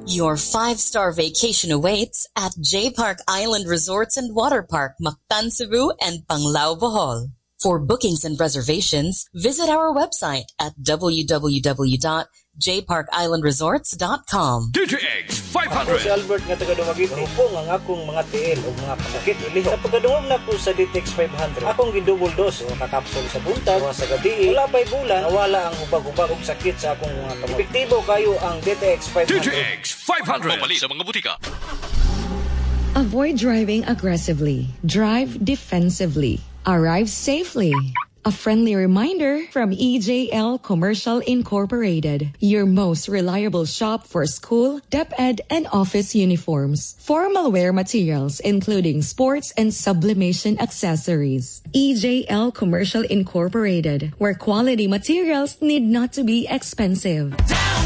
Your 5-star vacation awaits at J Park Island Resorts and Water Park, Mactan, Cebu, and Panglao, Bohol. For bookings and reservations, visit our website at www.jparkislandresorts.com. DTX 500. Si Albert nga taga Dumaguete, po ang akong mga tiil o mga kasakit iliho. Sa pagkadungog na po sa DTX 500, akong gidouble dose o nakapsul sa buntag o sa gabi. Wala pa'y bulan, nawala ang hubag-hubag og sakit sa akong mga kamot. Epektibo kayo ang DTX 500. DTX 500. Pamali sa mga butika. Avoid driving aggressively. Drive defensively. Arrive safely. A friendly reminder from EJL Commercial Incorporated, your most reliable shop for school, DepEd, and office uniforms. Formal wear materials, including sports and sublimation accessories. EJL Commercial Incorporated, where quality materials need not to be expensive.